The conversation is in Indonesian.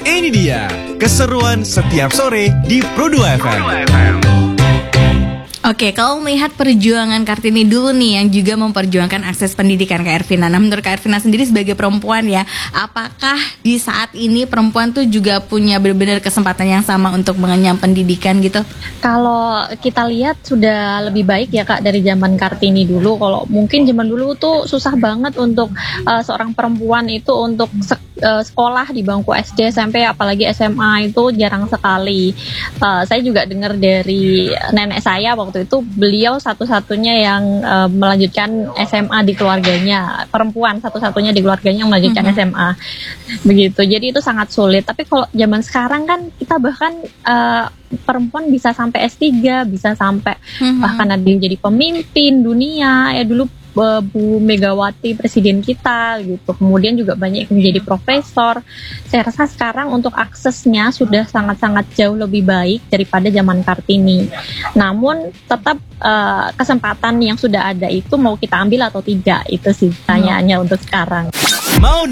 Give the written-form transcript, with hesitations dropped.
Ini dia keseruan setiap sore di Pro2 FM. Oke, kalau melihat perjuangan Kartini dulu nih yang juga memperjuangkan akses pendidikan Kak Ervina. Nah, menurut Kak Ervina sendiri sebagai perempuan ya, apakah di saat ini perempuan tuh juga punya benar-benar kesempatan yang sama untuk mengenyam pendidikan gitu? Kalau kita lihat sudah lebih baik ya Kak dari zaman Kartini dulu. Kalau mungkin zaman dulu tuh susah banget untuk seorang perempuan itu untuk sekolah di bangku SD, SMP, apalagi SMA itu jarang sekali. Saya juga dengar dari nenek saya waktu itu, beliau satu-satunya yang melanjutkan SMA di keluarganya, perempuan satu-satunya di keluarganya yang melanjutkan SMA. Begitu. Jadi itu sangat sulit. Tapi kalau zaman sekarang kan kita bahkan perempuan bisa sampai S3, bisa sampai bahkan ada yang jadi pemimpin dunia ya dulu. Bu Megawati presiden kita gitu, kemudian juga banyak yang menjadi profesor. Saya rasa sekarang untuk aksesnya sudah sangat-sangat jauh lebih baik daripada zaman Kartini. Namun tetap kesempatan yang sudah ada itu mau kita ambil atau tidak, itu sih pertanyaannya untuk sekarang. Mau